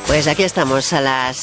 Pues aquí estamos a las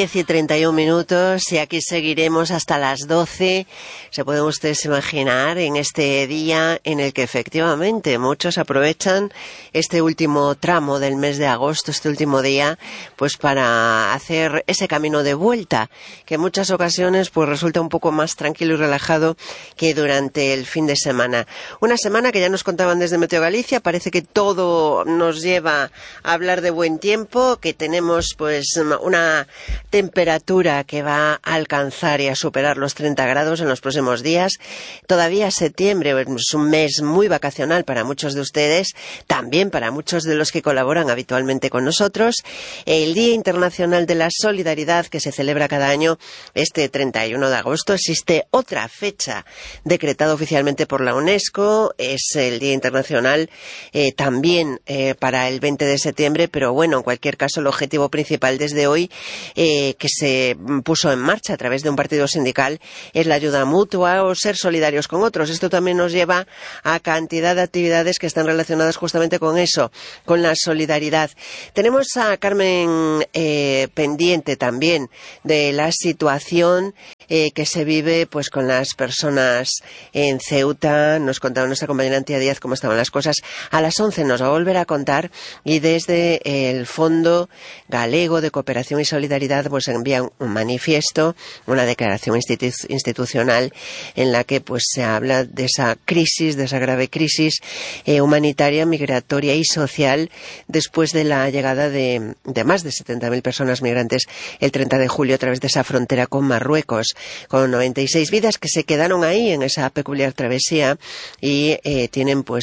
10:31 y aquí seguiremos hasta las 12. Se pueden ustedes imaginar en este día en el que efectivamente muchos aprovechan este último tramo del mes de agosto, este último día, pues para hacer ese camino de vuelta, que en muchas ocasiones pues resulta un poco más tranquilo y relajado que durante el fin de semana. Una semana que ya nos contaban desde Meteo Galicia, parece que todo nos lleva a hablar de buen tiempo, que tenemos pues una temperatura que va a alcanzar y a superar los 30 grados en los próximos días. Todavía septiembre es un mes muy vacacional para muchos de ustedes, también para muchos de los que colaboran habitualmente con nosotros. El Día Internacional de la Solidaridad, que se celebra cada año este 31 de agosto, existe otra fecha decretada oficialmente por la UNESCO, es el Día Internacional también para el 20 de septiembre, pero bueno, en cualquier caso el objetivo principal desde hoy que se puso en marcha a través de un partido sindical es la ayuda mutua o ser solidarios con otros. Esto también nos lleva a cantidad de actividades que están relacionadas justamente con eso, con la solidaridad. Tenemos a Carmen pendiente también de la situación que se vive pues con las personas en Ceuta. Nos contaba nuestra compañera Antía Díaz cómo estaban las cosas. A las 11 nos va a volver a contar, y desde el Fondo Galego de Cooperación y Solidaridad pues envían un manifiesto, una declaración institucional en la que pues se habla de esa crisis, de esa grave crisis humanitaria, migratoria y social después de la llegada de más de 70.000 personas migrantes el 30 de julio a través de esa frontera con Marruecos, con 96 vidas que se quedaron ahí en esa peculiar travesía y tienen pues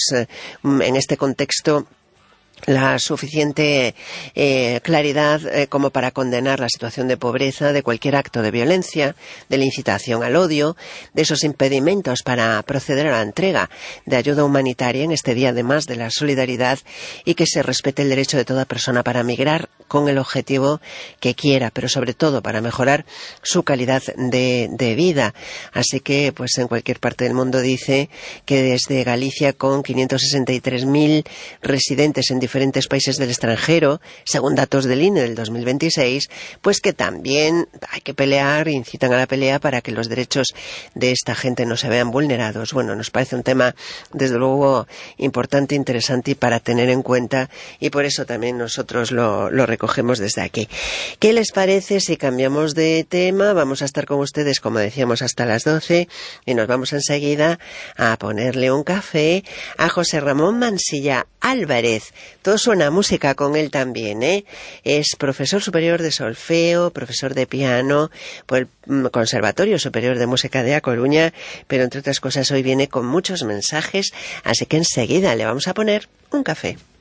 en este contexto la suficiente claridad como para condenar la situación de pobreza, de cualquier acto de violencia, de la incitación al odio, de esos impedimentos para proceder a la entrega de ayuda humanitaria en este día, además de la solidaridad, y que se respete el derecho de toda persona para migrar con el objetivo que quiera, pero sobre todo para mejorar su calidad de vida. Así que, pues en cualquier parte del mundo dice que desde Galicia, con 563.000 residentes en diferentes países del extranjero, según datos del INE del 2026, pues que también hay que pelear, incitan a la pelea para que los derechos de esta gente no se vean vulnerados. Bueno, nos parece un tema desde luego importante, interesante y para tener en cuenta, y por eso también nosotros lo recogemos desde aquí. ¿Qué les parece si cambiamos de tema? Vamos a estar con ustedes, como decíamos, hasta las 12 y nos vamos enseguida a ponerle un café a José Ramón Mansilla Álvarez. Todo suena a música con él también, ¿eh? Es profesor superior de solfeo, profesor de piano por el Conservatorio Superior de Música de A Coruña, pero entre otras cosas hoy viene con muchos mensajes, así que enseguida le vamos a poner un café.